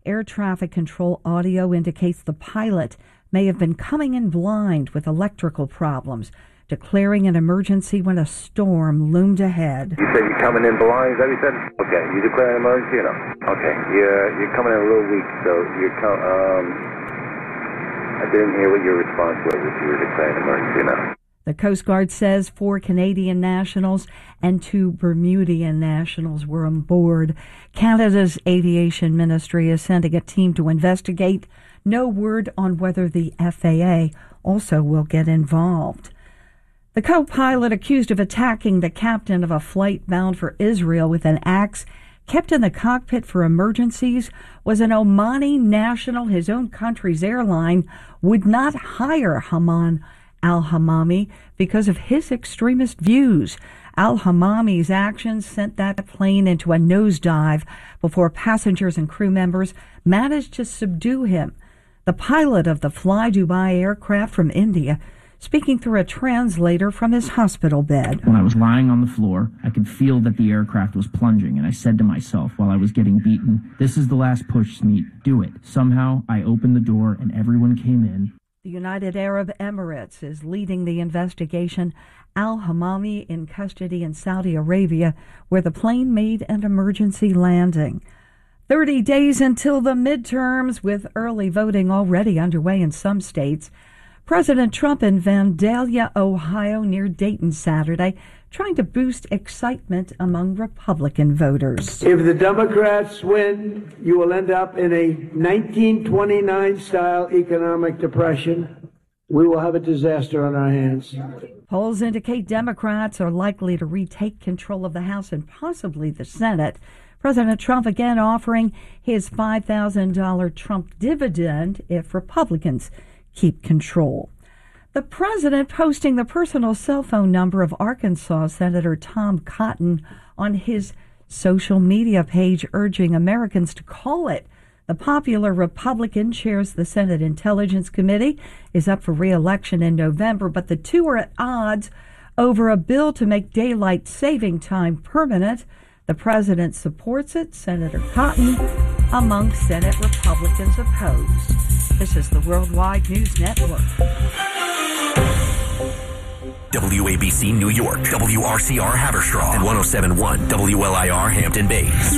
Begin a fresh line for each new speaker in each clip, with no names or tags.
Air traffic control audio indicates the pilot may have been coming in blind with electrical problems, declaring an emergency when a storm loomed ahead.
You said you're coming in blind, is that what you said? Okay, you declare an emergency or no? Okay, you're coming in a little weak, so I didn't hear what your response was, if you were declaring an emergency or not.
The Coast Guard says 4 Canadian nationals and 2 Bermudian nationals were on board. Canada's aviation ministry is sending a team to investigate. No word on whether the FAA also will get involved. The co-pilot accused of attacking the captain of a flight bound for Israel with an axe, kept in the cockpit for emergencies, was an Omani national. His own country's airline would not hire Haman al-Hamami because of his extremist views. Al-Hamami's actions sent that plane into a nosedive before passengers and crew members managed to subdue him. The pilot of the Fly Dubai aircraft from India, speaking through a translator from his hospital bed.
When I was lying on the floor, I could feel that the aircraft was plunging, and I said to myself while I was getting beaten, "This is the last push, Smeet. Do it." Somehow, I opened the door and everyone came in.
The United Arab Emirates is leading the investigation. Al-Hamami in custody in Saudi Arabia, where the plane made an emergency landing. 30 days until the midterms, with early voting already underway in some states. President Trump in Vandalia, Ohio, near Dayton Saturday, trying to boost excitement among Republican voters.
If the Democrats win, you will end up in a 1929-style economic depression. We will have a disaster on our hands.
Polls indicate Democrats are likely to retake control of the House and possibly the Senate. President Trump again offering his $5,000 Trump dividend if Republicans keep control. The president posting the personal cell phone number of Arkansas Senator Tom Cotton on his social media page, urging Americans to call it. The popular Republican chairs the Senate Intelligence Committee, is up for re-election in November, but the two are at odds over a bill to make daylight saving time permanent. The president supports it. Senator Cotton among Senate Republicans opposed. This is the Worldwide News Network.
WABC New York, WRCR Haverstraw, and 107.1 WLIR Hampton Bays.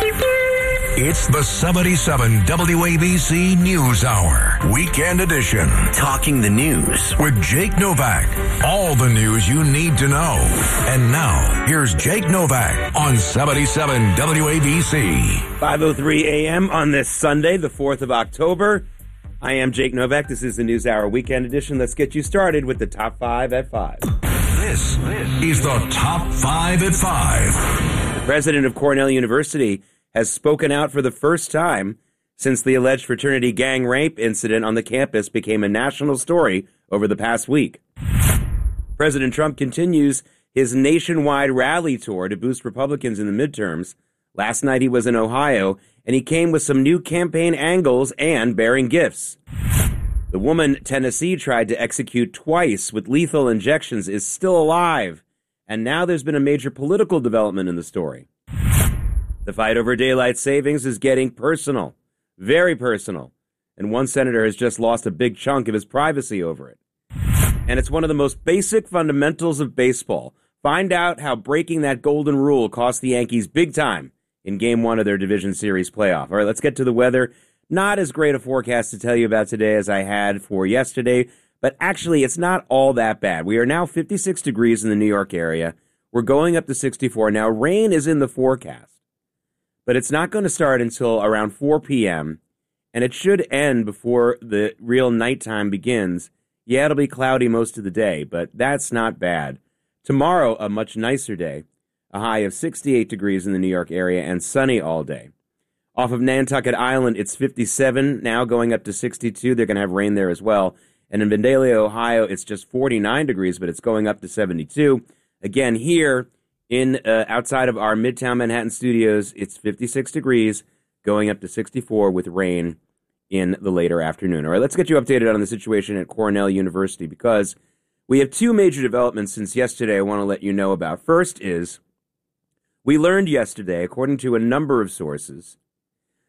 It's the 77 WABC News Hour, Weekend Edition. Talking the news with Jake Novak. All the news you need to know. And now, here's Jake Novak on 77 WABC.
5:03 a.m. on this Sunday, the 4th of October. I am Jake Novak. This is the News Hour Weekend Edition. Let's get you started with the Top 5 at 5.
This is the Top 5 at 5.
The president of Cornell University has spoken out for the first time since the alleged fraternity gang rape incident on the campus became a national story over the past week. President Trump continues his nationwide rally tour to boost Republicans in the midterms. Last night he was in Ohio, and he came with some new campaign angles and bearing gifts. The woman Tennessee tried to execute twice with lethal injections is still alive, and now there's been a major political development in the story. The fight over daylight savings is getting personal, very personal, and one senator has just lost a big chunk of his privacy over it. And it's one of the most basic fundamentals of baseball. Find out how breaking that golden rule cost the Yankees big time in Game 1 of their Division Series playoff. All right, let's get to the weather. Not as great a forecast to tell you about today as I had for yesterday, but actually it's not all that bad. We are now 56 degrees in the New York area. We're going up to 64. Now, rain is in the forecast, but it's not going to start until around 4 p.m., and it should end before the real nighttime begins. Yeah, it'll be cloudy most of the day, but that's not bad. Tomorrow, a much nicer day. A high of 68 degrees in the New York area and sunny all day. Off of Nantucket Island, it's 57, now going up to 62. They're going to have rain there as well. And in Vandalia, Ohio, it's just 49 degrees, but it's going up to 72. Again, here in outside of our Midtown Manhattan studios, it's 56 degrees, going up to 64 with rain in the later afternoon. All right, let's get you updated on the situation at Cornell University because we have two major developments since yesterday I want to let you know about. First is, we learned yesterday, according to a number of sources,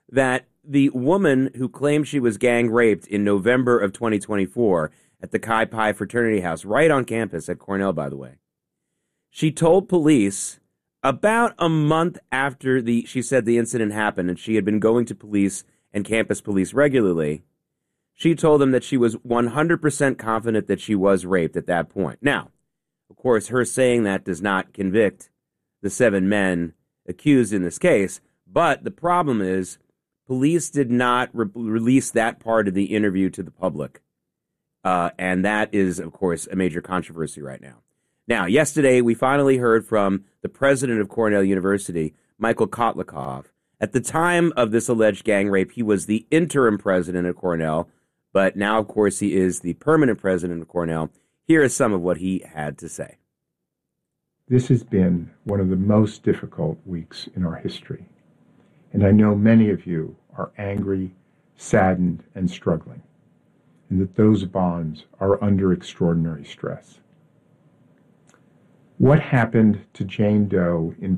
that the woman who claimed she was gang raped in November of 2024 at the Chi Pi fraternity house, right on campus at Cornell, by the way, she told police about a month after she said the incident happened, and she had been going to police and campus police regularly. She told them that she was 100% confident that she was raped at that point. Now, of course, her saying that does not convict the 7 men accused in this case, but the problem is police did not release that part of the interview to the public, and that is, of course, a major controversy right now. Now, yesterday, we finally heard from the president of Cornell University, Michael Kotlikov. At the time of this alleged gang rape, he was the interim president of Cornell, but now, of course, he is the permanent president of Cornell. Here is some of what he had to say.
This has been one of the most difficult weeks in our history, and I know many of you are angry, saddened, and struggling, and that those bonds are under extraordinary stress. What happened to Jane Doe in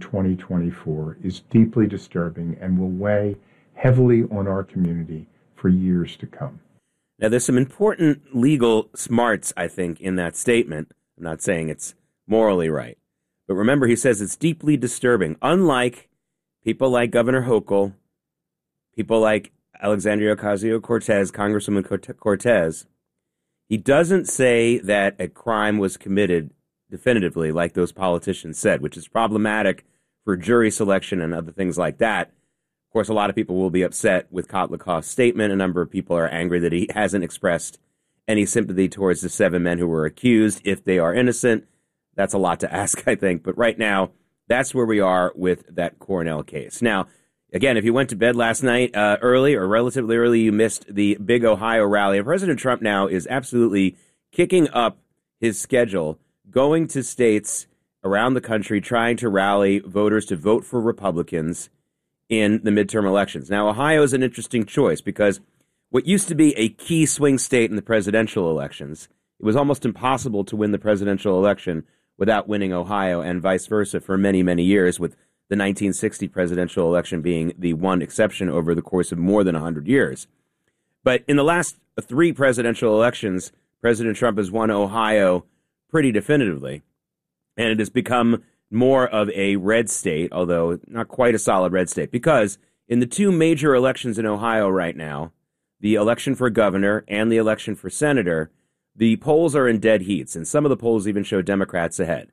2024 is deeply disturbing and will weigh heavily on our community for years to come.
Now, there's some important legal smarts, I think, in that statement. I'm not saying it's morally right. But remember, he says it's deeply disturbing. Unlike people like Governor Hochul, people like Alexandria Ocasio-Cortez, Congresswoman Cortez, he doesn't say that a crime was committed definitively, like those politicians said, which is problematic for jury selection and other things like that. Of course, a lot of people will be upset with Kotlikov's statement. A number of people are angry that he hasn't expressed any sympathy towards the 7 men who were accused, if they are innocent. That's a lot to ask, I think. But right now, that's where we are with that Cornell case. Now, again, if you went to bed last night early or relatively early, you missed the big Ohio rally. And President Trump now is absolutely kicking up his schedule, going to states around the country, trying to rally voters to vote for Republicans in the midterm elections. Now, Ohio is an interesting choice because what used to be a key swing state in the presidential elections, it was almost impossible to win the presidential election without winning Ohio, and vice versa for many, many years, with the 1960 presidential election being the one exception over the course of more than 100 years. But in the last 3 presidential elections, President Trump has won Ohio pretty definitively, and it has become more of a red state, although not quite a solid red state, because in the 2 major elections in Ohio right now, the election for governor and the election for senator, the polls are in dead heats, and some of the polls even show Democrats ahead.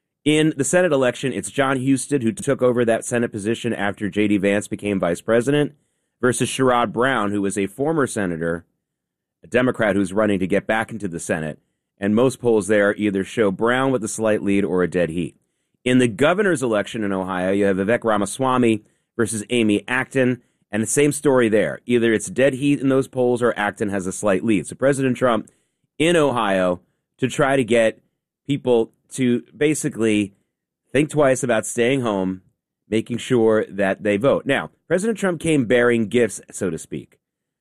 In the Senate election, it's John Husted who took over that Senate position after J.D. Vance became vice president, versus Sherrod Brown, who was a former senator, a Democrat who's running to get back into the Senate. And most polls there either show Brown with a slight lead or a dead heat. In the governor's election in Ohio, you have Vivek Ramaswamy versus Amy Acton, and the same story there. Either it's dead heat in those polls or Acton has a slight lead. So President Trump in Ohio to try to get people to basically think twice about staying home, making sure that they vote. Now, President Trump came bearing gifts, so to speak.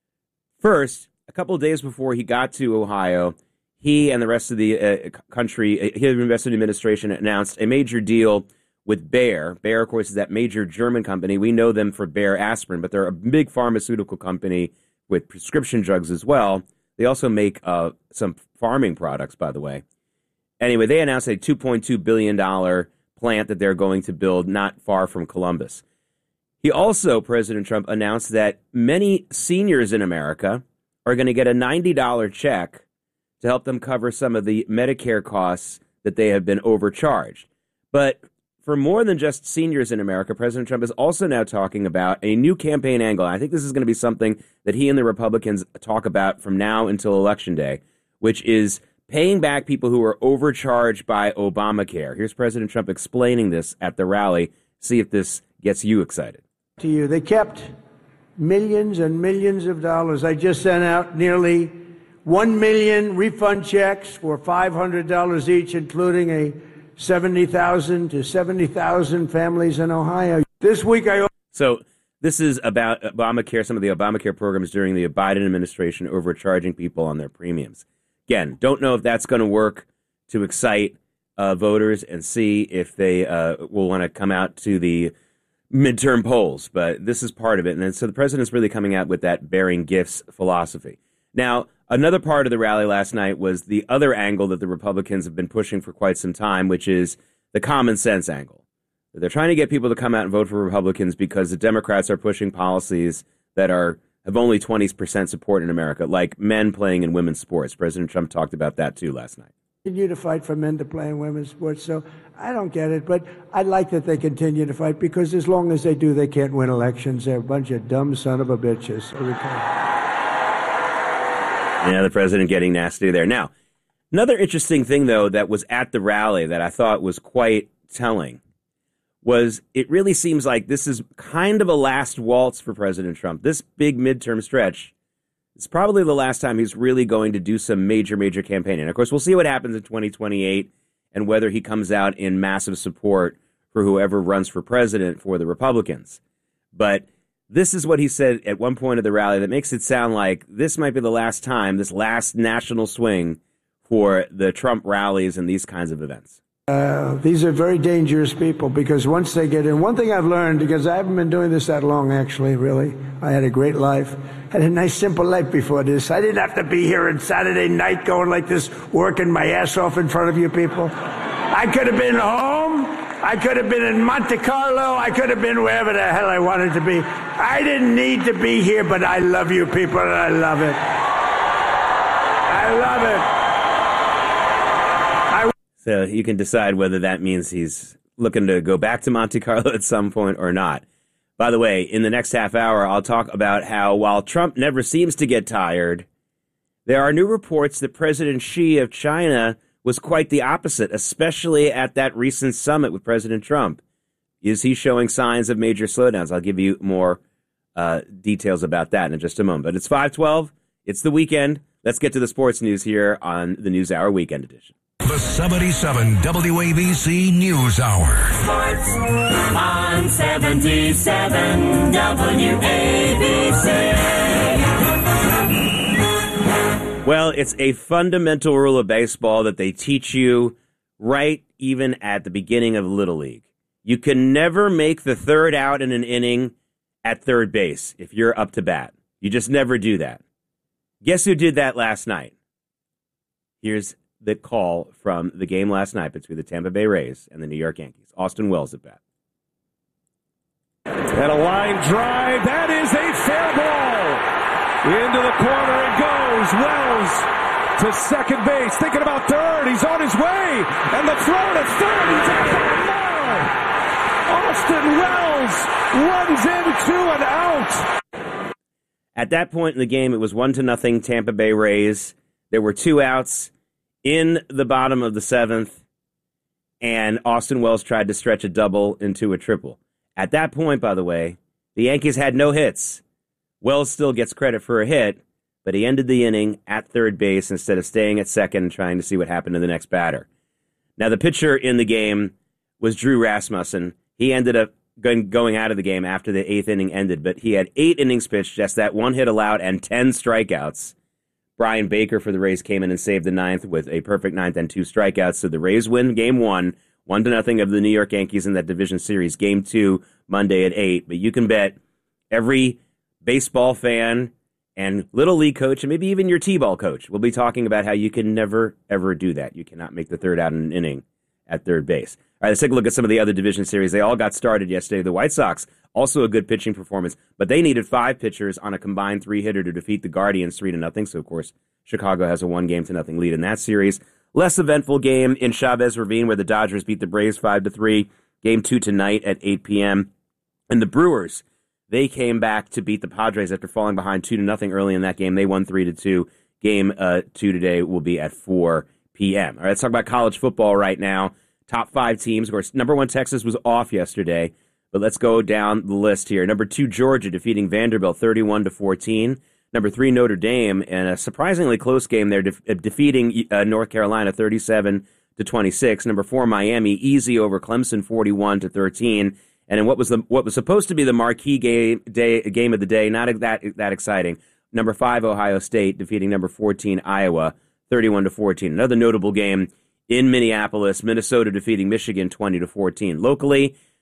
First, a couple of days before he got to Ohio, he and the rest of the country, his investment administration, announced a major deal with Bayer. Bayer, of course, is that major German company. We know them for Bayer aspirin, but they're a big pharmaceutical company with prescription drugs as well. They also make some farming products, by the way. Anyway, they announced a $2.2 billion plant that they're going to build not far from Columbus. He also, President Trump, announced that many seniors in America are going to get a $90 check to help them cover some of the Medicare costs that they have been overcharged. But for more than just seniors in America, President Trump is also now talking about a new campaign angle. I think this is going to be something that he and the Republicans talk about from now until Election Day, which is paying back people who are overcharged by Obamacare. Here's President Trump explaining this at the rally. See if this gets you excited.
To you, they kept millions and millions of dollars. I just sent out nearly 1 million refund checks for $500 each, including a 70,000 to 70,000 families in Ohio. This week
So this is about Obamacare, some of the Obamacare programs during the Biden administration overcharging people on their premiums. Again, don't know if that's going to work to excite voters and see if they will want to come out to the midterm polls, but this is part of it. And then, so the president's really coming out with that bearing gifts philosophy. Now, another part of the rally last night was the other angle that the Republicans have been pushing for quite some time, which is the common sense angle. They're trying to get people to come out and vote for Republicans because the Democrats are pushing policies that have only 20% support in America, like men playing in women's sports. President Trump talked about that, too, last night.
Continue to fight for men to play in women's sports, so I don't get it, but I like that they continue to fight because as long as they do, they can't win elections. They're a bunch of dumb son of a bitches.
Yeah, the president getting nasty there. Now, another interesting thing, though, that was at the rally that I thought was quite telling was it really seems like this is kind of a last waltz for President Trump. This big midterm stretch, it's probably the last time he's really going to do some major campaigning. Of course, we'll see what happens in 2028 and whether he comes out in massive support for whoever runs for president for the Republicans. But this is what he said at one point of the rally that makes it sound like this might be the last time, this last national swing for the Trump rallies and these kinds of events.
These are very dangerous people because once they get in, one thing I've learned, because I haven't been doing this that long, actually, really. I had a great life. Had a nice, simple life before this. I didn't have to be here on Saturday night going like this, working my ass off in front of you people. I could have been home. I could have been in Monte Carlo. I could have been wherever the hell I wanted to be. I didn't need to be here, but I love you people, and I love it. I love it.
So you can decide whether that means he's looking to go back to Monte Carlo at some point or not. By the way, in the next half hour, I'll talk about how while Trump never seems to get tired, there are new reports that President Xi of China was quite the opposite, especially at that recent summit with President Trump. Is he showing signs of major slowdowns? I'll give you more details about that in just a moment. But it's 5:12. It's the weekend. Let's get to the sports news here on the NewsHour Weekend Edition.
The 77 WABC News Hour.
Sports on 77 WABC.
Well, it's a fundamental rule of baseball that they teach you right even at the beginning of Little League. You can never make the third out in an inning at third base if you're up to bat. You just never do that. Guess who did that last night? Here's the call from the game last night between the Tampa Bay Rays and the New York Yankees. Austin Wells at bat.
And a line drive. That is a fair ball. Into the corner it goes. Wells to second base. Thinking about third. He's on his way. And the throw to third. He's out there. Austin Wells runs into an out.
At that point in the game, it was 1-0 Tampa Bay Rays. There were two outs in the bottom of the seventh, and Austin Wells tried to stretch a double into a triple. At that point, by the way, the Yankees had no hits. Wells still gets credit for a hit, but he ended the inning at third base instead of staying at second and trying to see what happened to the next batter. Now, the pitcher in the game was Drew Rasmussen. He ended up going out of the game after the eighth inning ended, but he had 8 innings pitched, just that 1 hit allowed, and 10 strikeouts. Brian Baker for the Rays came in and saved the ninth with a perfect ninth and 2 strikeouts. So the Rays win game 1, 1-0 of the New York Yankees in that division series. Game 2, Monday at 8. But you can bet every baseball fan and Little League coach, and maybe even your T-ball coach, will be talking about how you can never, ever do that. You cannot make the third out in an inning at third base. All right, let's take a look at some of the other division series. They all got started yesterday. The White Sox, also a good pitching performance, but they needed 5 pitchers on a combined 3-hitter to defeat the Guardians 3-0. So, of course, Chicago has a 1-0 lead in that series. Less eventful game in Chavez Ravine where the Dodgers beat the Braves 5-3. Game 2 tonight at 8 p.m. And the Brewers, they came back to beat the Padres after falling behind 2-0 early in that game. They won 3-2. Game 2 today will be at 4 p.m. All right, let's talk about college football right now. Top 5 teams. Of course, number 1, Texas was off yesterday, but let's go down the list here. Number 2, Georgia defeating Vanderbilt 31-14. Number 3, Notre Dame, and a surprisingly close game there, defeating North Carolina 37-26. Number 4, Miami easy over Clemson 41-13. And in what was supposed to be the marquee game of the day, not that exciting. Number 5, Ohio State defeating number 14, Iowa 31-14. Another notable game in Minneapolis, Minnesota defeating Michigan 20-14. Locally,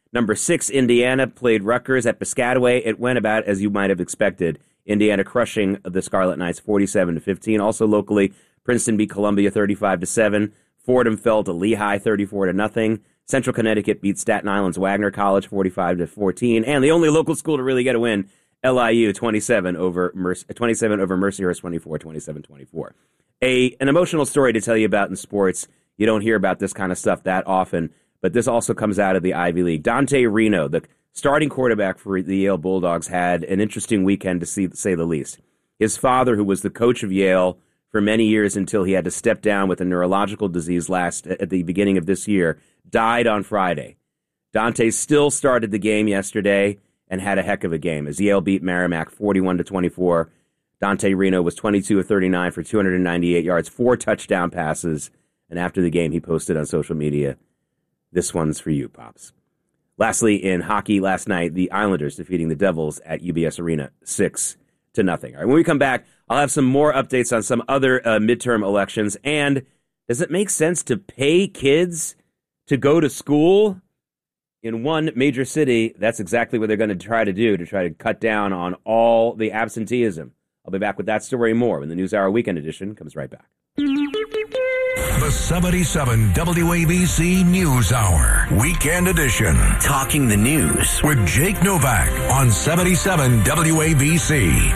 Number 6, Indiana played Rutgers at Piscataway. It went about as you might have expected. Indiana crushing the Scarlet Knights 47-15. Also locally, Princeton beat Columbia 35-7. Fordham fell to Lehigh 34-0. Central Connecticut beat Staten Island's Wagner College 45-14. And the only local school to really get a win, LIU 27 over Mercyhurst 27-24. An emotional story to tell you about in sports. You don't hear about this kind of stuff that often, but this also comes out of the Ivy League. Dante Reno, the starting quarterback for the Yale Bulldogs, had an interesting weekend to say the least. His father, who was the coach of Yale for many years until he had to step down with a neurological disease at the beginning of this year, died on Friday. Dante still started the game yesterday and had a heck of a game as Yale beat Merrimack 41-24. Dante Reno was 22 of 39 for 298 yards, 4 touchdown passes, and after the game he posted on social media, "This one's for you, Pops." Lastly, in hockey last night, the Islanders defeating the Devils at UBS Arena 6-0. All right, when we come back, I'll have some more updates on some other midterm elections. And does it make sense to pay kids to go to school? In one major city, that's exactly what they're going to try to cut down on all the absenteeism. I'll be back with that story and more when the NewsHour Weekend Edition comes right back.
The 77 WABC News Hour Weekend Edition. Talking the news with Jake Novak on 77 WABC.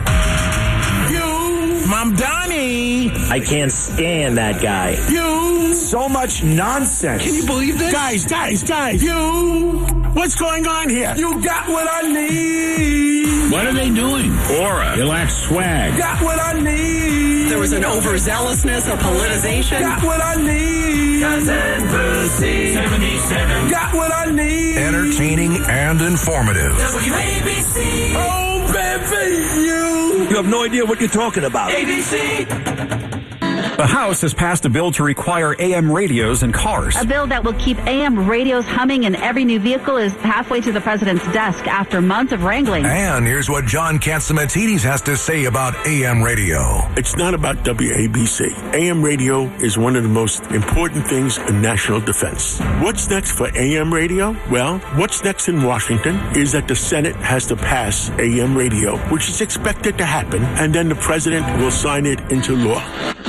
I'm Donnie. I can't stand that guy. So much nonsense. Can you believe this? Guys. What's going on here? You got what I need. What are they doing? Aura. You lack swag. Got what I need.
There was an overzealousness, a politicization.
Got what I need.
Cousin Brucey. 77.
Got what I need.
Entertaining and informative.
WABC.
Oh, baby, you have no idea what you're talking about.
ABC.
The House has passed a bill to require AM radios in cars.
A bill that will keep AM radios humming in every new vehicle is halfway to the president's desk after months of wrangling.
And here's what John Catsimatidis has to say about AM radio.
It's not about WABC. AM radio is one of the most important things in national defense. What's next for AM radio? Well, what's next in Washington is that the Senate has to pass AM radio, which is expected to happen, and then the president will sign it into law.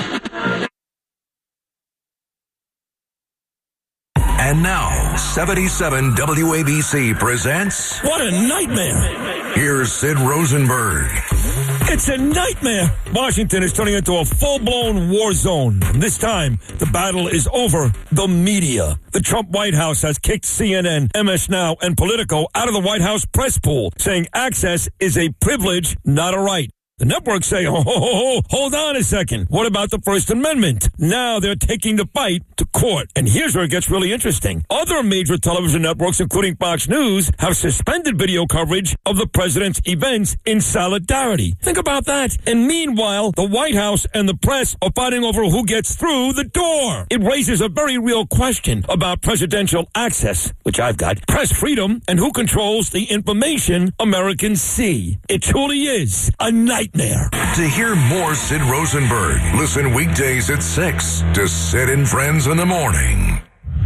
And now, 77 WABC presents...
What a nightmare!
Here's Sid Rosenberg.
It's a nightmare! Washington is turning into a full-blown war zone. This time, the battle is over the media. The Trump White House has kicked CNN, MS Now, and Politico out of the White House press pool, saying access is a privilege, not a right. The networks say, hold on a second. What about the First Amendment? Now they're taking the fight to court. And here's where it gets really interesting. Other major television networks, including Fox News, have suspended video coverage of the president's events in solidarity. Think about that. And meanwhile, the White House and the press are fighting over who gets through the door. It raises a very real question about presidential access, which I've got, press freedom, and who controls the information Americans see. It truly is a nightmare.
To hear more Sid Rosenberg, listen weekdays at 6 to Sid and Friends in the Morning.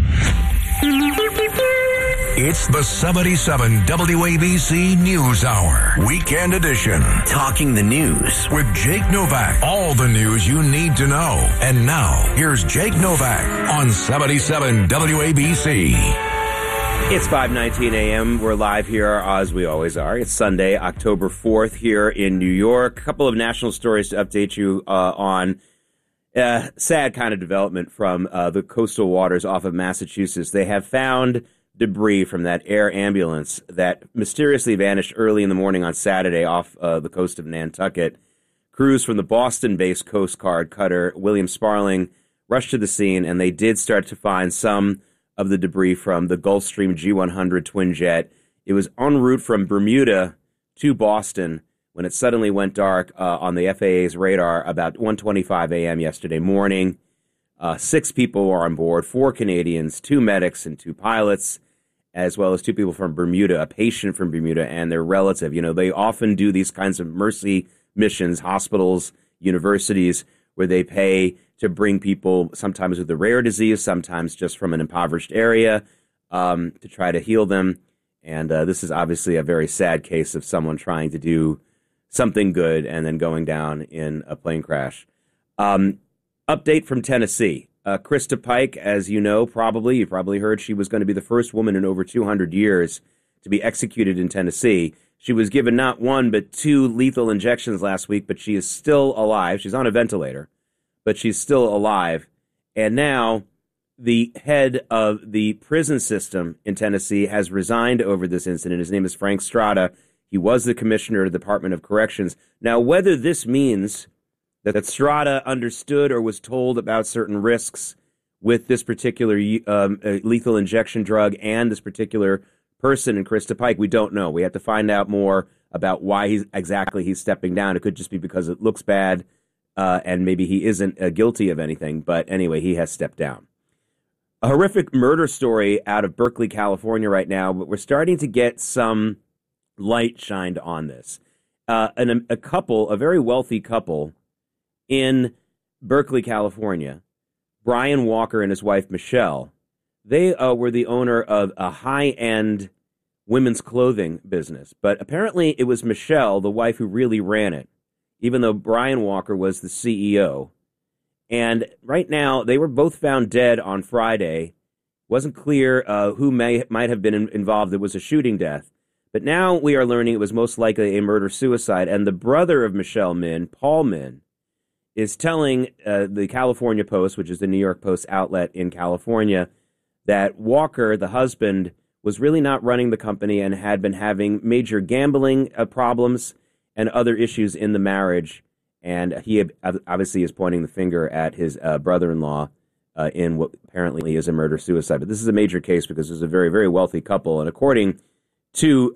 It's the 77 WABC News Hour Weekend Edition. Talking the news with Jake Novak. All the news you need to know. And now, here's Jake Novak on 77 WABC.
It's 5:19 a.m. We're live here, as we always are. It's Sunday, October 4th here in New York. A couple of national stories to update you on. Sad kind of development from the coastal waters off of Massachusetts. They have found debris from that air ambulance that mysteriously vanished early in the morning on Saturday off the coast of Nantucket. Crews from the Boston-based Coast Guard cutter William Sparling rushed to the scene, and they did start to find some of the debris from the Gulfstream G100 twin jet. It was en route from Bermuda to Boston when it suddenly went dark on the FAA's radar about 1:25 a.m. yesterday morning. 6 people were on board, 4 Canadians, 2 medics, and 2 pilots, as well as 2 people from Bermuda, a patient from Bermuda, and their relative. You know, they often do these kinds of mercy missions, hospitals, universities, where they pay to bring people sometimes with a rare disease, sometimes just from an impoverished area, to try to heal them. And this is obviously a very sad case of someone trying to do something good and then going down in a plane crash. Update from Tennessee. Krista Pike, as you know, you probably heard she was going to be the first woman in over 200 years to be executed in Tennessee. She was given not one, but 2 lethal injections last week, but she is still alive. She's on a ventilator, but she's still alive. And now the head of the prison system in Tennessee has resigned over this incident. His name is Frank Strada. He was the commissioner of the Department of Corrections. Now, whether this means that Strada understood or was told about certain risks with this particular lethal injection drug and this particular person in Krista Pike, we don't know. We have to find out more about why he's stepping down. It could just be because it looks bad and maybe he isn't guilty of anything. But anyway, he has stepped down. A horrific murder story out of Berkeley, California right now, but we're starting to get some light shined on this. A very wealthy couple in Berkeley, California, Brian Walker and his wife, Michelle, they were the owner of a high-end women's clothing business. But apparently it was Michelle, the wife, who really ran it, even though Brian Walker was the CEO. And right now, they were both found dead on Friday. Wasn't clear who might have been involved. It was a shooting death. But now we are learning it was most likely a murder-suicide. And the brother of Michelle Min, Paul Min, is telling the California Post, which is the New York Post outlet in California, that Walker, the husband, was really not running the company and had been having major gambling problems and other issues in the marriage. And he obviously is pointing the finger at his brother-in-law in what apparently is a murder-suicide. But this is a major case because it's a very, very wealthy couple. And according to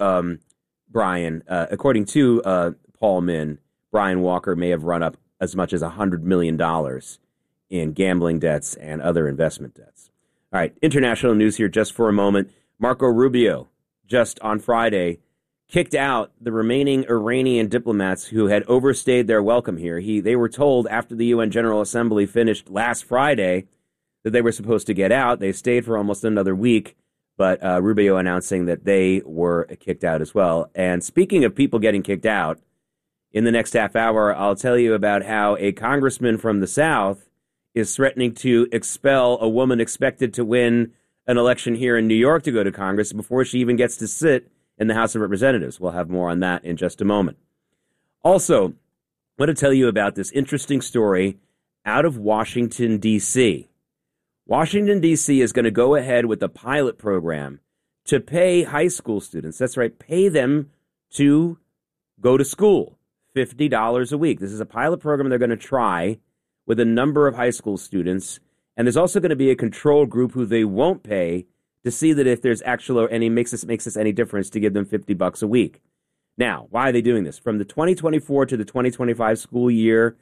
Paul Min, Brian Walker may have run up as much as $100 million in gambling debts and other investment debts. All right, international news here just for a moment. Marco Rubio, just on Friday, kicked out the remaining Iranian diplomats who had overstayed their welcome here. They were told after the UN General Assembly finished last Friday that they were supposed to get out. They stayed for almost another week, but Rubio announcing that they were kicked out as well. And speaking of people getting kicked out, in the next half hour, I'll tell you about how a congressman from the South is threatening to expel a woman expected to win an election here in New York to go to Congress before she even gets to sit in the House of Representatives. We'll have more on that in just a moment. Also, I want to tell you about this interesting story out of Washington, D.C. Washington, D.C. is going to go ahead with a pilot program to pay high school students, that's right, pay them to go to school, $50 a week. This is a pilot program they're going to try with a number of high school students. And there's also going to be a control group who they won't pay to see that if there's actual any makes this any difference to give them $50 a week. Now, why are they doing this? From the 2024 to the 2025 school year,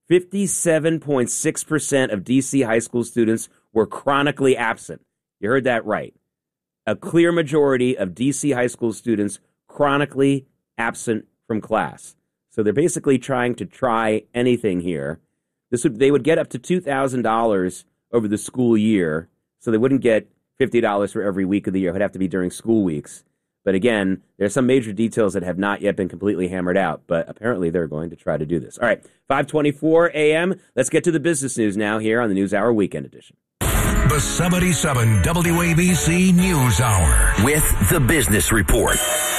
57.6% of D.C. high school students were chronically absent. You heard that right. A clear majority of D.C. high school students chronically absent from class. So they're basically trying to try anything here. They would get up to $2,000 over the school year, so they wouldn't get $50 for every week of the year. It would have to be during school weeks. But again, there's some major details that have not yet been completely hammered out, but apparently they're going to try to do this. All right, 5:24 a.m. Let's get to the business news now here on the News Hour Weekend Edition.
The 77 WABC News Hour with the Business Report.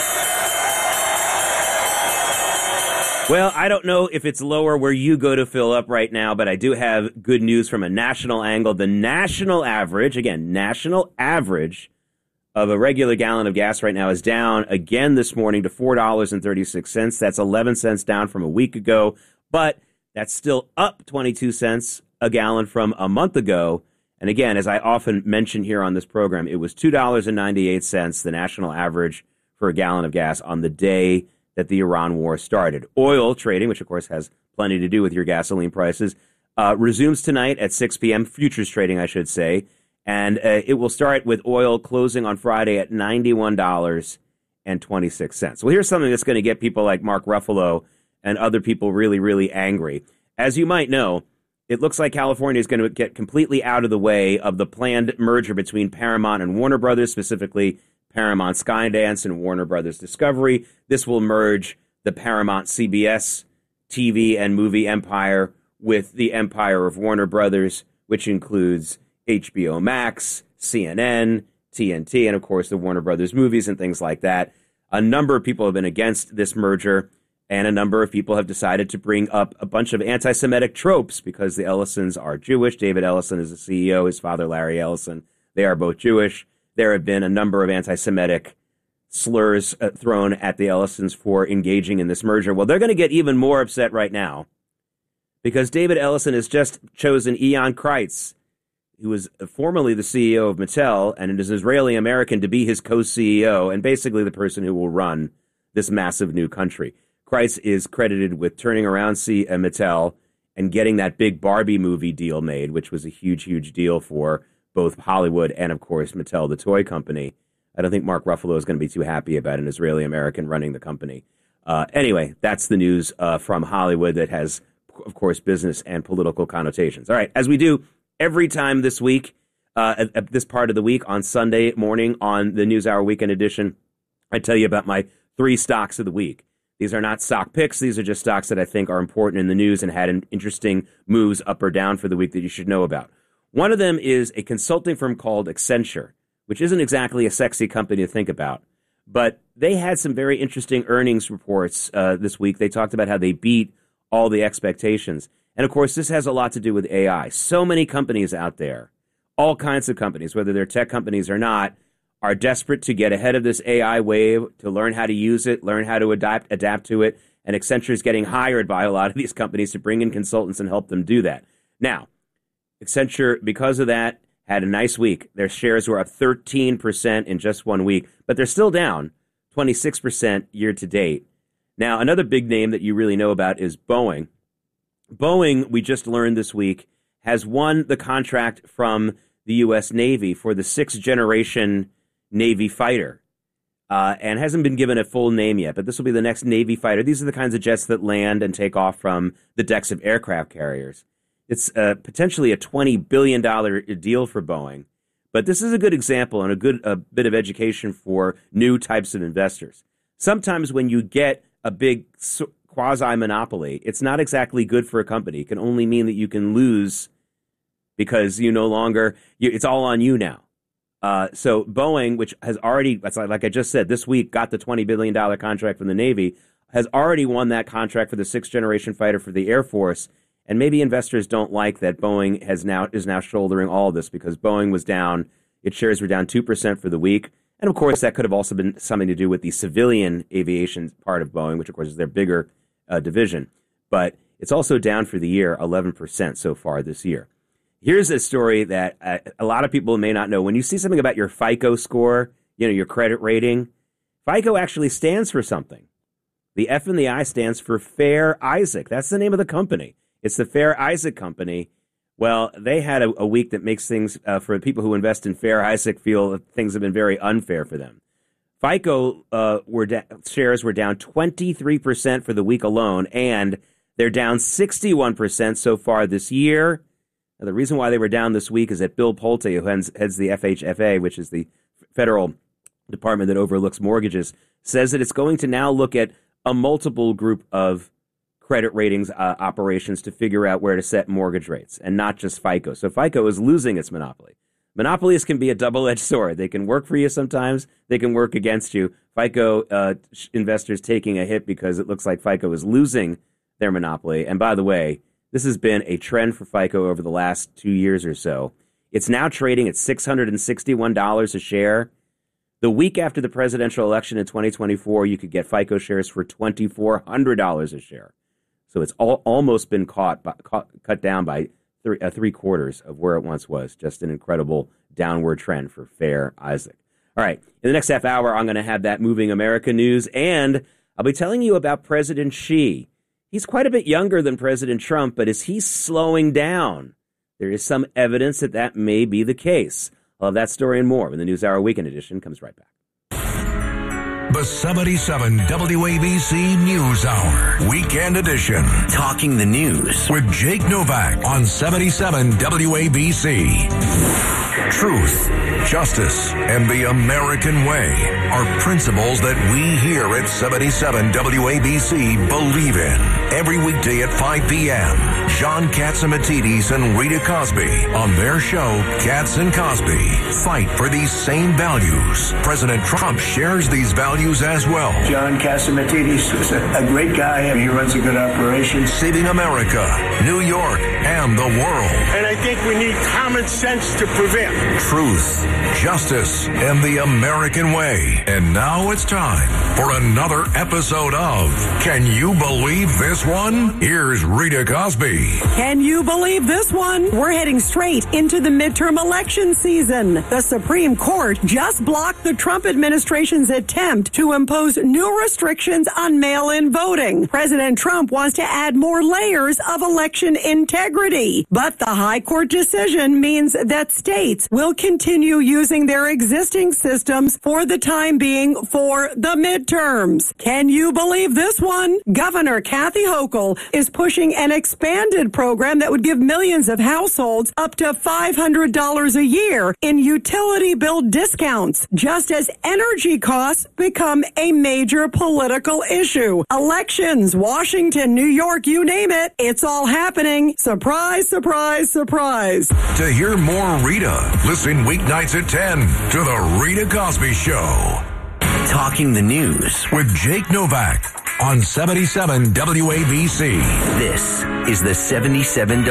Well, I don't know if it's lower where you go to fill up right now, but I do have good news from a national angle. The national average of a regular gallon of gas right now is down again this morning to $4.36. That's 11 cents down from a week ago, but that's still up 22 cents a gallon from a month ago. And again, as I often mention here on this program, it was $2.98, the national average for a gallon of gas on the day that the Iran war started. Oil trading, which of course has plenty to do with your gasoline prices, resumes tonight at 6 p.m., futures trading, I should say, and it will start with oil closing on Friday at $91.26. Well, here's something that's going to get people like Mark Ruffalo and other people really, really angry. As you might know, it looks like California is going to get completely out of the way of the planned merger between Paramount and Warner Brothers, specifically Paramount Skydance and Warner Brothers Discovery. This will merge the Paramount CBS TV and movie empire with the empire of Warner Brothers, which includes HBO Max, CNN, TNT, and of course the Warner Brothers movies and things like that. A number of people have been against this merger, and a number of people have decided to bring up a bunch of anti-Semitic tropes because the Ellisons are Jewish. David Ellison is the CEO, his father Larry Ellison. They are both Jewish. There have been a number of anti-Semitic slurs thrown at the Ellisons for engaging in this merger. Well, they're going to get even more upset right now because David Ellison has just chosen Ian Kreitz, who was formerly the CEO of Mattel and is Israeli-American, to be his co-CEO and basically the person who will run this massive new country. Kreitz is credited with turning around Mattel and getting that big Barbie movie deal made, which was a huge, huge deal for both Hollywood and, of course, Mattel, the toy company. I don't think Mark Ruffalo is going to be too happy about an Israeli-American running the company. Anyway, that's the news from Hollywood that has, of course, business and political connotations. All right, as we do every time this week, at this part of the week on Sunday morning on the NewsHour Weekend Edition, I tell you about my 3 stocks of the week. These are not stock picks. These are just stocks that I think are important in the news and had interesting moves up or down for the week that you should know about. One of them is a consulting firm called Accenture, which isn't exactly a sexy company to think about. But they had some very interesting earnings reports this week. They talked about how they beat all the expectations. And, of course, this has a lot to do with AI. So many companies out there, all kinds of companies, whether they're tech companies or not, are desperate to get ahead of this AI wave, to learn how to use it, learn how to adapt to it. And Accenture is getting hired by a lot of these companies to bring in consultants and help them do that. Now, Accenture, because of that, had a nice week. Their shares were up 13% in just 1 week, but they're still down 26% year to date. Now, another big name that you really know about is Boeing. Boeing, we just learned this week, has won the contract from the U.S. Navy for the 6th generation Navy fighter, and hasn't been given a full name yet, but this will be the next Navy fighter. These are the kinds of jets that land and take off from the decks of aircraft carriers. It's potentially a $20 billion deal for Boeing, but this is a good example and a bit of education for new types of investors. Sometimes when you get a big quasi-monopoly, it's not exactly good for a company. It can only mean that you can lose because you no longer, it's all on you now. So Boeing, which has already, like I just said, this week got the $20 billion contract from the Navy, has already won that contract for the 6th generation fighter for the Air Force. And maybe investors don't like that Boeing is now shouldering all of this because Boeing was down, its shares were down 2% for the week. And of course, that could have also been something to do with the civilian aviation part of Boeing, which of course is their bigger division. But it's also down for the year 11% so far this year. Here's a story that a lot of people may not know. When you see something about your FICO score, your credit rating, FICO actually stands for something. The F and the I stands for Fair Isaac. That's the name of the company. It's the Fair Isaac Company. Well, they had a week that makes things, for people who invest in Fair Isaac, feel that things have been very unfair for them. FICO shares were down 23% for the week alone, and they're down 61% so far this year. Now, the reason why they were down this week is that Bill Pulte, who heads the FHFA, which is the federal department that overlooks mortgages, says that it's going to now look at a multiple group of credit ratings operations to figure out where to set mortgage rates, and not just FICO. So FICO is losing its monopoly. Monopolies can be a double-edged sword. They can work for you sometimes. They can work against you. FICO investors taking a hit because it looks like FICO is losing their monopoly. And by the way, this has been a trend for FICO over the last 2 years or so. It's now trading at $661 a share. The week after the presidential election in 2024, you could get FICO shares for $2,400 a share. So it's almost been cut down by three quarters of where it once was. Just an incredible downward trend for Fair Isaac. All right, in the next half hour, I'm going to have that Moving America news, and I'll be telling you about President Xi. He's quite a bit younger than President Trump, but is he slowing down? There is some evidence that may be the case. I'll have that story and more when the NewsHour Weekend Edition comes right back.
The 77 WABC News Hour, Weekend Edition. Talking the News with Jake Novak on 77 WABC. Truth, justice, and the American way are principles that we here at 77 WABC believe in. Every weekday at 5 p.m., John Catsimatidis and Rita Cosby on their show, Cats and Cosby, fight for these same values. President Trump shares these values as well.
John Catsimatidis is a great guy. He runs a good operation.
Saving America, New York, and the world.
And I think we need common sense to prevent.
Truth, justice, and the American way. And now it's time for another episode of Can You Believe This One? Here's Rita Cosby.
Can you believe this one? We're heading straight into the midterm election season. The Supreme Court just blocked the Trump administration's attempt to impose new restrictions on mail-in voting. President Trump wants to add more layers of election integrity. But the High Court decision means that states will continue using their existing systems for the time being for the midterms. Can you believe this one? Governor Kathy Hochul is pushing an expanded program that would give millions of households up to $500 a year in utility bill discounts, just as energy costs become a major political issue. Elections, Washington, New York, you name it, it's all happening. Surprise, surprise, surprise.
To hear more Rita, listen weeknights at 10 to The Rita Cosby Show. Talking the News with Jake Novak on 77 WABC. This is the 77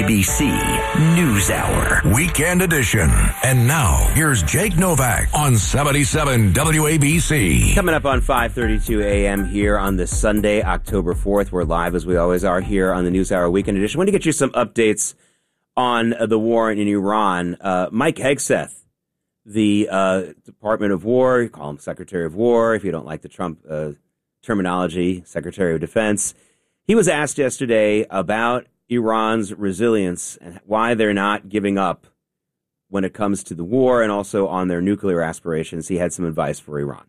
WABC News Hour, Weekend Edition. And now, here's Jake Novak on 77 WABC.
Coming up on 5:32 a.m. here on this Sunday, October 4th. We're live, as we always are, here on the News Hour, Weekend Edition. I want to get you some updates on the war in Iran. Mike Hegseth, the Department of War, you call him Secretary of War if you don't like the Trump terminology, Secretary of Defense. He was asked yesterday about Iran's resilience and why they're not giving up when it comes to the war and also on their nuclear aspirations. He had some advice for Iran.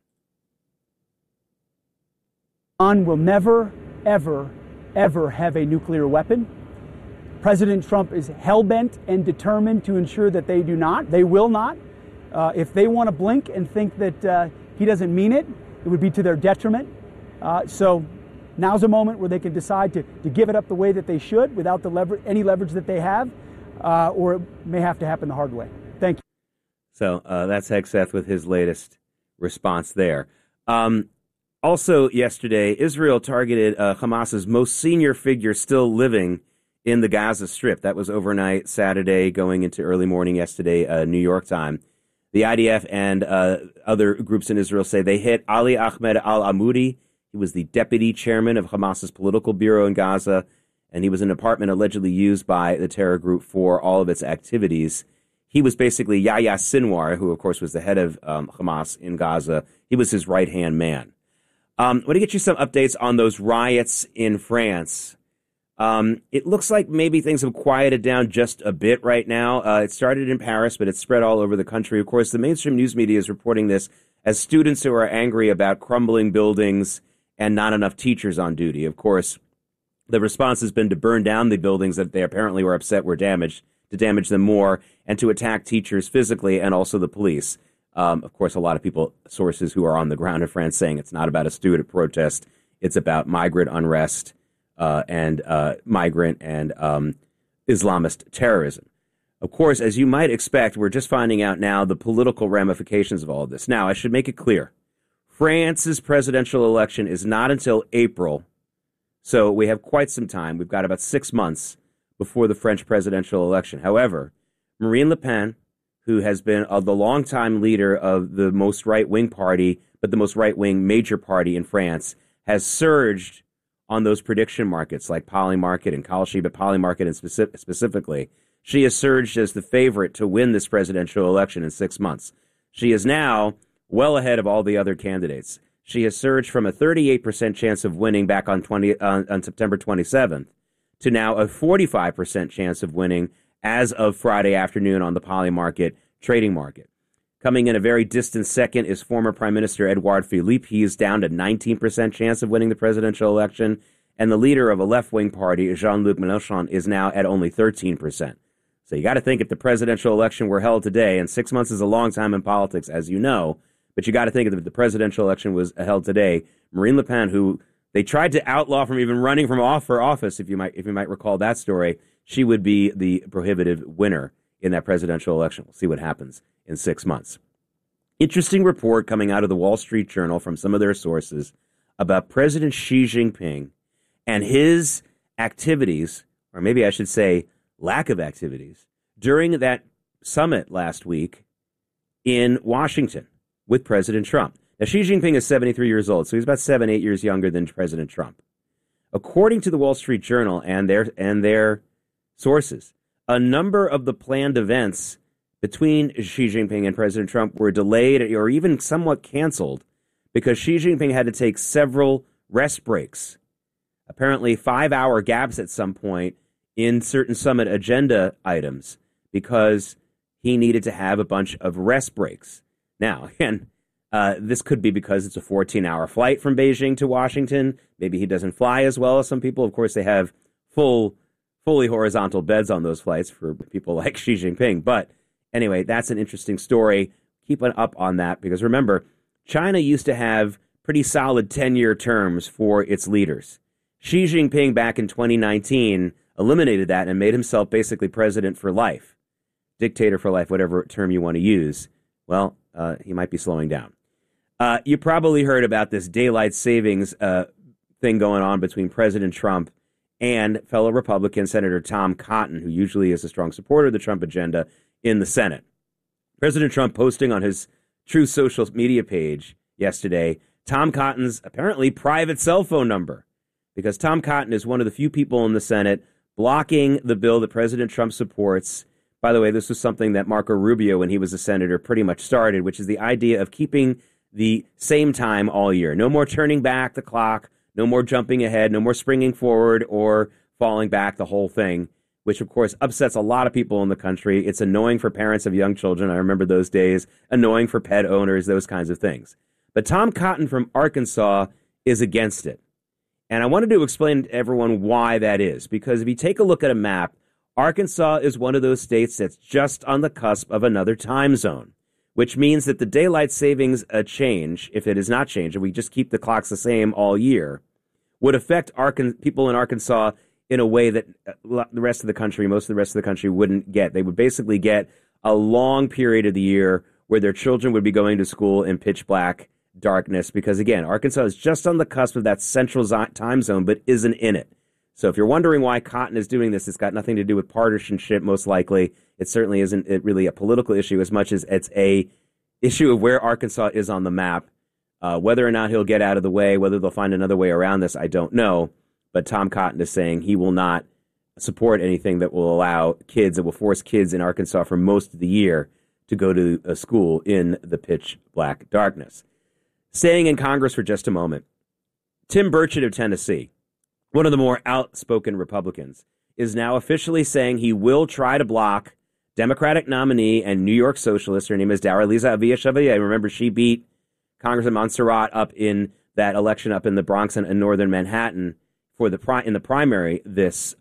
Iran will never, ever, ever have a nuclear weapon. President Trump is hell-bent and determined to ensure that they do not. They will not. If they want to blink and think that he doesn't mean it, it would be to their detriment. So now's a moment where they can decide to give it up the way that they should without the any leverage that they have, or it may have to happen the hard way. Thank you.
So that's Hegseth with his latest response there. Also yesterday, Israel targeted Hamas's most senior figure still living in the Gaza Strip. That was overnight Saturday going into early morning yesterday, New York time. The IDF and other groups in Israel say they hit Ali Ahmed al-Amoudi. He was the deputy chairman of Hamas's political bureau in Gaza, and he was in an apartment allegedly used by the terror group for all of its activities. He was basically Yahya Sinwar, who, of course, was the head of Hamas in Gaza. He was his right-hand man. I want to get you some updates on those riots in France. It looks like maybe things have quieted down just a bit right now. It started in Paris, but it's spread all over the country. Of course, the mainstream news media is reporting this as students who are angry about crumbling buildings and not enough teachers on duty. Of course, the response has been to burn down the buildings that they apparently were upset were damaged, to damage them more, and to attack teachers physically and also the police. Of course, a lot of people, sources who are on the ground in France, saying it's not about a student protest. It's about migrant unrest and migrant and Islamist terrorism. Of course, as you might expect, we're just finding out now the political ramifications of all of this. Now, I should make it clear. France's presidential election is not until April, so we have quite some time. We've got about 6 months before the French presidential election. However, Marine Le Pen, who has been the longtime leader of the most right-wing party, but the most right-wing major party in France, has surged on those prediction markets like Polymarket and Kalshi, but Polymarket and specifically. She has surged as the favorite to win this presidential election in 6 months. She is now well ahead of all the other candidates. She has surged from a 38% chance of winning back on September 27th to now a 45% chance of winning as of Friday afternoon on the Polymarket trading market. Coming in a very distant second is former Prime Minister Edouard Philippe. He is down to 19% chance of winning the presidential election. And the leader of a left-wing party, Jean-Luc Mélenchon, is now at only 13%. So you got to think if the presidential election were held today, and 6 months is a long time in politics, as you know, but you got to think if the presidential election was held today, Marine Le Pen, who they tried to outlaw from even running for office, if you might recall that story, she would be the prohibitive winner in that presidential election. We'll see what happens in 6 months. Interesting report coming out of the Wall Street Journal from some of their sources about President Xi Jinping and his activities, or maybe I should say lack of activities, during that summit last week in Washington with President Trump. Now, Xi Jinping is 73 years old, so he's about 7-8 years younger than President Trump. According to the Wall Street Journal and their sources, a number of the planned events between Xi Jinping and President Trump were delayed or even somewhat canceled because Xi Jinping had to take several rest breaks, apparently 5-hour gaps at some point in certain summit agenda items because he needed to have a bunch of rest breaks. Now, again, this could be because it's a 14-hour flight from Beijing to Washington. Maybe he doesn't fly as well as some people. Of course, they have fully horizontal beds on those flights for people like Xi Jinping. But anyway, that's an interesting story. Keep an up on that because remember, China used to have pretty solid 10-year terms for its leaders. Xi Jinping back in 2019 eliminated that and made himself basically president for life, dictator for life, whatever term you want to use. Well, he might be slowing down. You probably heard about this daylight savings thing going on between President Trump and fellow Republican Senator Tom Cotton, who usually is a strong supporter of the Trump agenda in the Senate. President Trump posting on his Truth social media page yesterday Tom Cotton's apparently private cell phone number, because Tom Cotton is one of the few people in the Senate blocking the bill that President Trump supports. By the way, this was something that Marco Rubio, when he was a senator, pretty much started, which is the idea of keeping the same time all year. No more turning back the clock, no more jumping ahead, no more springing forward or falling back, the whole thing, which, of course, upsets a lot of people in the country. It's annoying for parents of young children. I remember those days. Annoying for pet owners, those kinds of things. But Tom Cotton from Arkansas is against it. And I wanted to explain to everyone why that is, because if you take a look at a map, Arkansas is one of those states that's just on the cusp of another time zone, which means that the daylight savings change, if it is not changed, and we just keep the clocks the same all year, would affect people in Arkansas in a way that the rest of the country, most of the rest of the country wouldn't get. They would basically get a long period of the year where their children would be going to school in pitch black darkness, because, again, Arkansas is just on the cusp of that central time zone, but isn't in it. So if you're wondering why Cotton is doing this, it's got nothing to do with partisanship, most likely. It certainly isn't really a political issue as much as it's a issue of where Arkansas is on the map. Whether or not he'll get out of the way, whether they'll find another way around this, I don't know. But Tom Cotton is saying he will not support anything that will allow kids, that will force kids in Arkansas for most of the year to go to a school in the pitch black darkness. Staying in Congress for just a moment, Tim Burchett of Tennessee, one of the more outspoken Republicans, is now officially saying he will try to block Democratic nominee and New York socialist. Her name is Daraliza Avia-Chevalier. Remember, she beat Congressman Montserrat up in that election up in the Bronx and northern Manhattan for in the primary this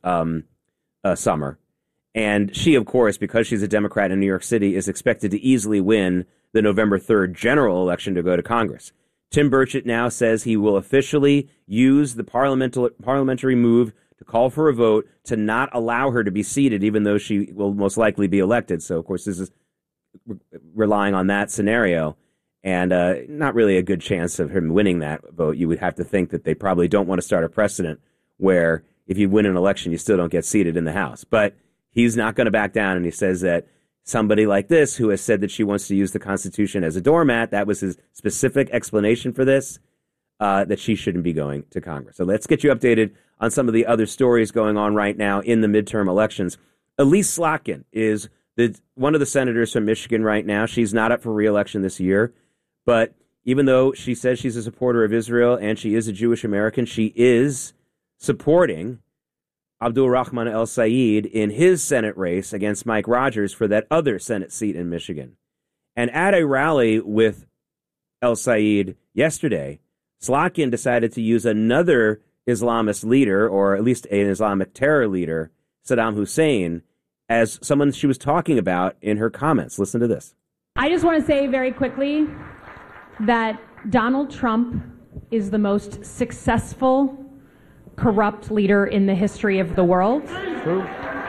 summer. And she, of course, because she's a Democrat in New York City, is expected to easily win the November 3rd general election to go to Congress. Tim Burchett now says he will officially use the parliamentary move to call for a vote to not allow her to be seated, even though she will most likely be elected. So, of course, this is relying on that scenario, and not really a good chance of him winning that vote. You would have to think that they probably don't want to start a precedent where if you win an election, you still don't get seated in the House. But he's not going to back down, and he says that somebody like this, who has said that she wants to use the Constitution as a doormat, that was his specific explanation for this, that she shouldn't be going to Congress. So let's get you updated on some of the other stories going on right now in the midterm elections. Elise Slotkin is one of the senators from Michigan right now. She's not up for re-election this year, but even though she says she's a supporter of Israel and she is a Jewish American, she is supporting Abdul Rahman El-Sayed in his Senate race against Mike Rogers for that other Senate seat in Michigan. And at a rally with El Sayed yesterday, Slotkin decided to use another Islamist leader, or at least an Islamic terror leader, Saddam Hussein, as someone she was talking about in her comments. Listen to this.
I just want to say very quickly that Donald Trump is the most successful, corrupt leader in the history of the world.
True.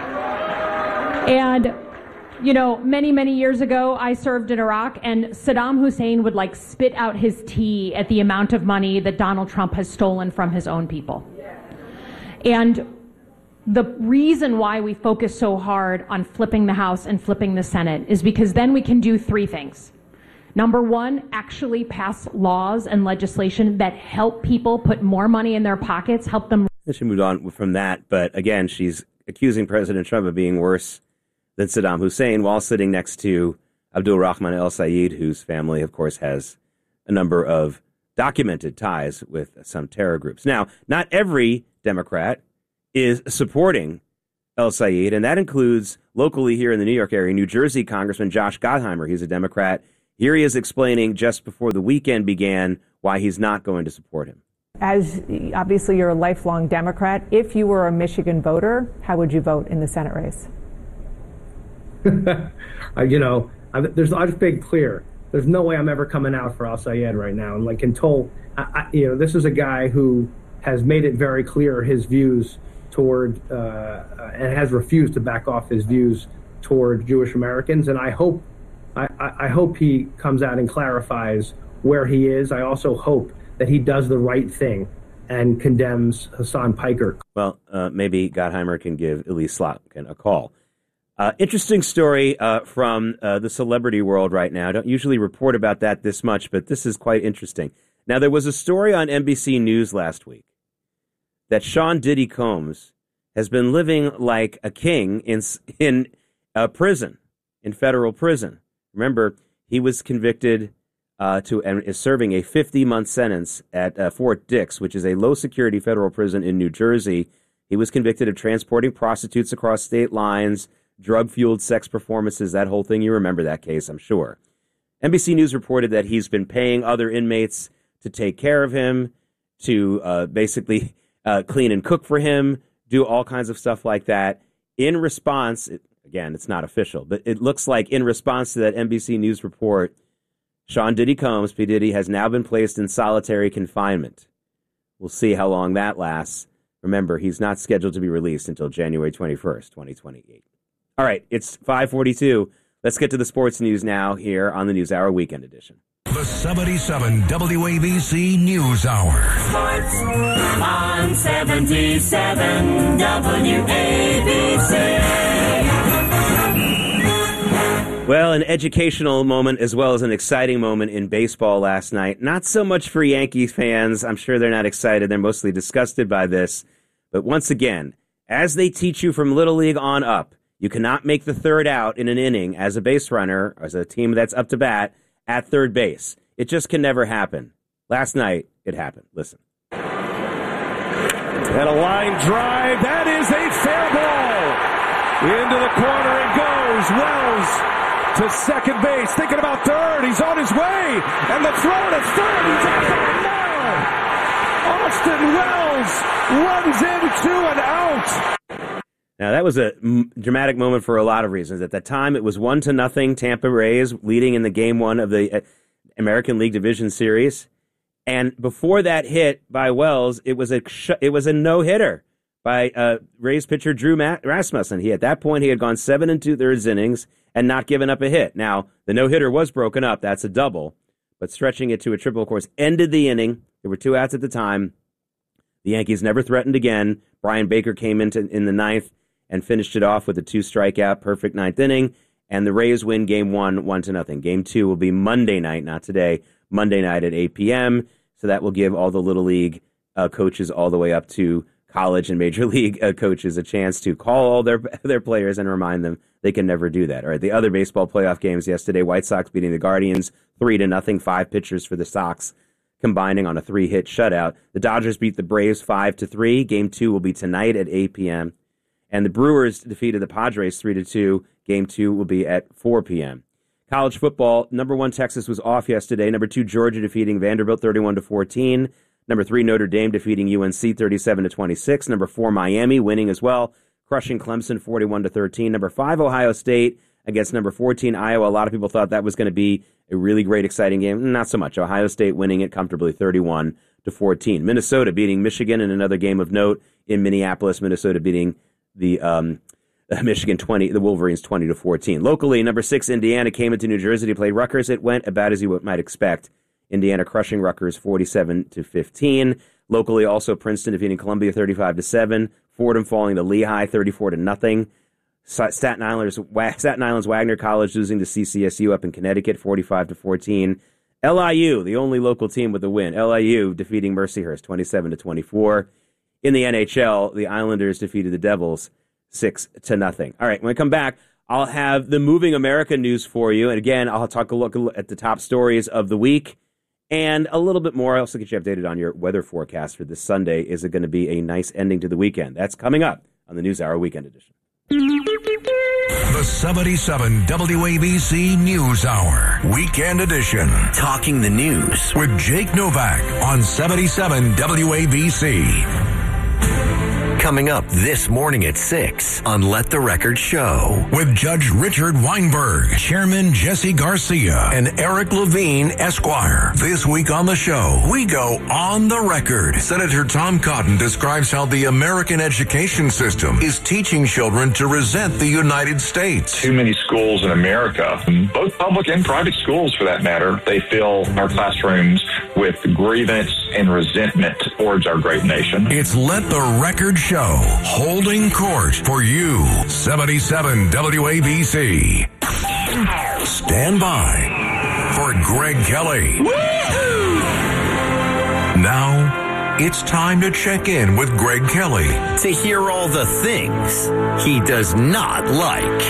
And, you know, many, many years ago, I served in Iraq, and Saddam Hussein would, like, spit out his tea at the amount of money that Donald Trump has stolen from his own people. And the reason why we focus so hard on flipping the House and flipping the Senate is because then we can do three things. Number one, actually pass laws and legislation that help people put more money in their pockets, help them.
She moved on from that, but again, she's accusing President Trump of being worse than Saddam Hussein while sitting next to Abdul Rahman El Sayed, whose family, of course, has a number of documented ties with some terror groups. Now, not every Democrat is supporting El Sayed, and that includes locally here in the New York area, New Jersey Congressman Josh Gottheimer. He's a Democrat. Here he is explaining just before the weekend began why he's not going to support him.
As obviously you're a lifelong Democrat, if you were a Michigan voter, how would you vote in the Senate race?
There's I just make clear. There's no way I'm ever coming out for Al Sayed right now. And like Toll, this is a guy who has made it very clear his views toward and has refused to back off his views toward Jewish Americans. And I hope he comes out and clarifies where he is. I also hope that he does the right thing and condemns Hassan Piker.
Well, maybe Gottheimer can give Elise Slotkin a call. Interesting story from the celebrity world right now. I don't usually report about that this much, but this is quite interesting. Now, there was a story on NBC News last week that Sean Diddy Combs has been living like a king in a prison, in federal prison. Remember, he was convicted and is serving a 50-month sentence at Fort Dix, which is a low-security federal prison in New Jersey. He was convicted of transporting prostitutes across state lines, drug-fueled sex performances, that whole thing. You remember that case, I'm sure. NBC News reported that he's been paying other inmates to take care of him, to basically clean and cook for him, do all kinds of stuff like that. In response, again, it's not official, but it looks like in response to that NBC News report, Sean Diddy Combs, P. Diddy, has now been placed in solitary confinement. We'll see how long that lasts. Remember, he's not scheduled to be released until January 21st, 2028. All right, it's 5:42. Let's get to the sports news now here on the NewsHour Weekend Edition.
The 77 WABC News Hour.
Sports on 77 WABC.
Well, an educational moment as well as an exciting moment in baseball last night. Not so much for Yankees fans. I'm sure they're not excited. They're mostly disgusted by this. But once again, as they teach you from Little League on up, you cannot make the third out in an inning as a base runner, as a team that's up to bat, at third base. It just can never happen. Last night, it happened. Listen.
And a line drive. That is a fair ball. Into the corner it goes. Wells to second base. Thinking about third. He's on his way. And the throw to third. He's out there now. Austin Wells runs into an out.
Now, that was a dramatic moment for a lot of reasons. At that time, it was 1-0 Tampa Rays leading in the game one of the American League Division Series. And before that hit by Wells, it was a no-hitter by Rays pitcher Drew Rasmussen. At that point, he had gone 7 2/3 innings and not given up a hit. Now, the no-hitter was broken up. That's a double. But stretching it to a triple, of course, ended the inning. There were 2 outs at the time. The Yankees never threatened again. Brian Baker came in the ninth and finished it off with a 2-strikeout, perfect ninth inning. And the Rays win game 1, 1-0. Game 2 will be Monday night, not today, Monday night at 8 p.m. So that will give all the Little League coaches all the way up to college and major league coaches a chance to call all their players and remind them they can never do that. All right, the other baseball playoff games yesterday, White Sox beating the Guardians 3-0, 5 pitchers for the Sox combining on a 3-hit shutout. The Dodgers beat the Braves 5-3. Game 2 will be tonight at 8 p.m. And the Brewers defeated the Padres 3-2. Game 2 will be at 4 p.m. College football, number 1 Texas was off yesterday. Number 2 Georgia defeating Vanderbilt 31-14. Number 3 Notre Dame defeating UNC 37-26. Number 4 Miami winning as well, crushing Clemson 41-13. Number 5 Ohio State against number 14 Iowa. A lot of people thought that was going to be a really great, exciting game. Not so much. Ohio State winning it comfortably 31-14. Minnesota beating Michigan in another game of note in Minneapolis. Minnesota beating the the Wolverines 20-14. Locally, number 6 Indiana came into New Jersey to play Rutgers. It went about as you might expect. Indiana crushing Rutgers 47-15. Locally, also Princeton defeating Columbia 35-7. Fordham falling to Lehigh 34-0. Staten Island's Wagner College losing to CCSU up in Connecticut 45-14. LIU, the only local team with a win. LIU defeating Mercyhurst 27-24. In the NHL, the Islanders defeated the Devils 6-0. All right, when I come back, I'll have the Moving America news for you. And again, I'll take a look at the top stories of the week and a little bit more. I'll also get you updated on your weather forecast for this Sunday. Is it going to be a nice ending to the weekend? That's coming up on the News Hour Weekend Edition.
The 77 WABC News Hour Weekend Edition. Talking the news with Jake Novak on 77 WABC. Coming up this morning at 6 on Let the Record Show with Judge Richard Weinberg, Chairman Jesse Garcia, and Eric Levine, Esquire. This week on the show, we go on the record. Senator Tom Cotton describes how the American education system is teaching children to resent the United States.
Too many schools in America, both public and private schools for that matter, they fill our classrooms with grievance and resentment towards our great nation.
It's Let the Record Show, holding court for you. 77 WABC. Stand by for Greg Kelly. Woo-hoo! Now, it's time to check in with Greg Kelly.
To hear all the things he does not like.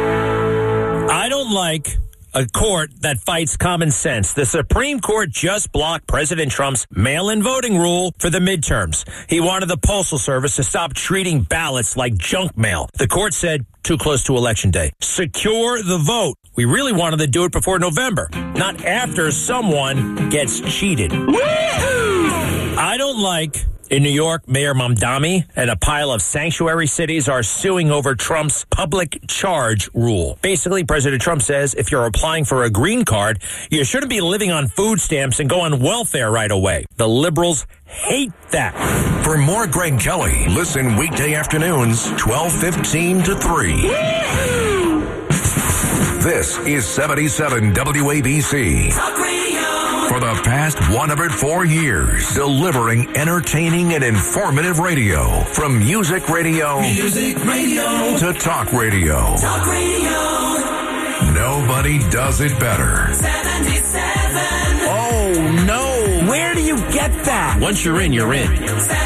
I don't like a court that fights common sense. The Supreme Court just blocked President Trump's mail-in voting rule for the midterms. He wanted the Postal Service to stop treating ballots like junk mail. The court said, too close to Election Day. Secure the vote. We really wanted to do it before November, not after someone gets cheated. Woo-hoo! I don't like... In New York, Mayor Mamdani and a pile of sanctuary cities are suing over Trump's public charge rule. Basically, President Trump says if you're applying for a green card, you shouldn't be living on food stamps and go on welfare right away. The liberals hate that.
For more Greg Kelly, listen weekday afternoons, 12:15 to 3. Woo-hoo! This is 77 WABC. Talk Radio. For the past 104 years, delivering entertaining and informative radio. From music radio to talk radio. Talk radio. Nobody does it better.
77.
Oh, no. Where do you get that?
Once you're in, you're in.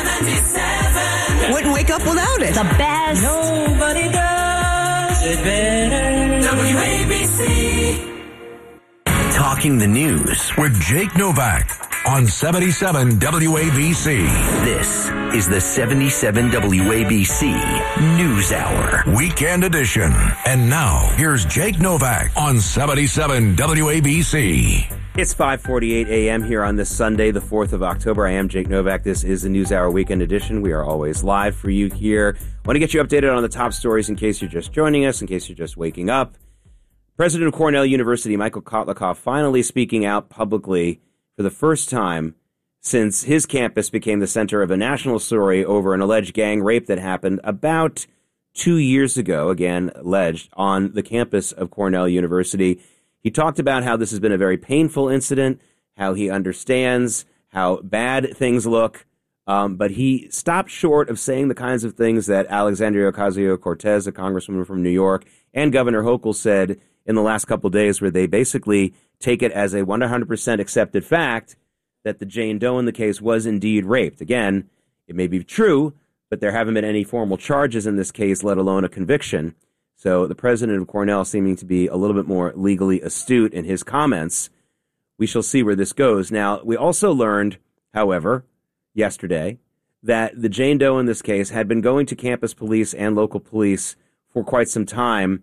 77.
Wouldn't wake up without it.
The best.
Nobody does it better. WABC.
Talking the news
with Jake Novak on 77 WABC.
This is the 77 WABC News Hour
Weekend Edition. And now, here's Jake Novak on 77 WABC.
It's 5:48 a.m. here on this Sunday, the 4th of October. I am Jake Novak. This is the News Hour Weekend Edition. We are always live for you here. I want to get you updated on the top stories in case you're just joining us, in case you're just waking up. President of Cornell University, Michael Kotlikoff, finally speaking out publicly for the first time since his campus became the center of a national story over an alleged gang rape that happened about 2 years ago, again, alleged, on the campus of Cornell University. He talked about how this has been a very painful incident, how he understands how bad things look, but he stopped short of saying the kinds of things that Alexandria Ocasio-Cortez, a congresswoman from New York, and Governor Hochul said in the last couple of days, where they basically take it as a 100% accepted fact that the Jane Doe in the case was indeed raped. Again, it may be true, but there haven't been any formal charges in this case, let alone a conviction. So the president of Cornell seeming to be a little bit more legally astute in his comments. We shall see where this goes. Now, we also learned, however, yesterday, that the Jane Doe in this case had been going to campus police and local police for quite some time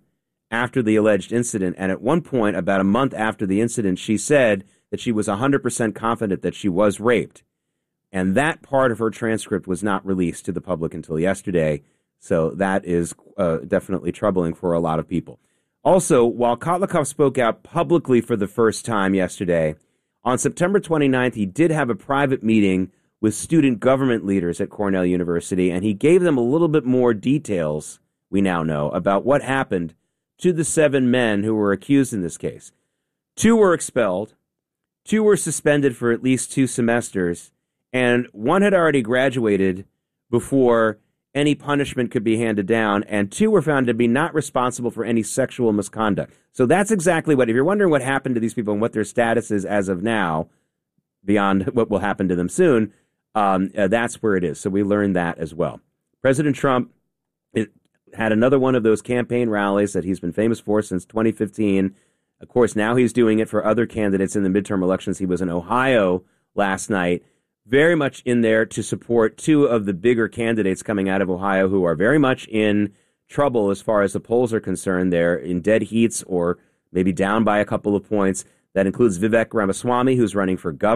after the alleged incident. And at one point, about a month after the incident, she said that she was 100% confident that she was raped. And that part of her transcript was not released to the public until yesterday. So that is definitely troubling for a lot of people. Also, while Kotlikov spoke out publicly for the first time yesterday, on September 29th, he did have a private meeting with student government leaders at Cornell University, and he gave them a little bit more details, we now know, about what happened to the 7 men who were accused in this case. 2 were expelled, 2 were suspended for at least 2 semesters, and 1 had already graduated before any punishment could be handed down, and 2 were found to be not responsible for any sexual misconduct. So that's exactly what, if you're wondering what happened to these people and what their status is as of now, beyond what will happen to them soon, that's where it is. So we learned that as well. President Trump had another one of those campaign rallies that he's been famous for since 2015. Of course, now he's doing it for other candidates in the midterm elections. He was in Ohio last night, very much in there to support 2 of the bigger candidates coming out of Ohio who are very much in trouble as far as the polls are concerned. They're in dead heats or maybe down by a couple of points. That includes Vivek Ramaswamy, who's running for governor.